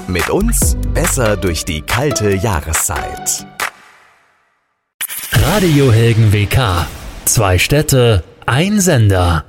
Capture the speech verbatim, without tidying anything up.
Mit uns besser durch die kalte Jahreszeit. Radio Helgen W K. Zwei Städte, ein Sender.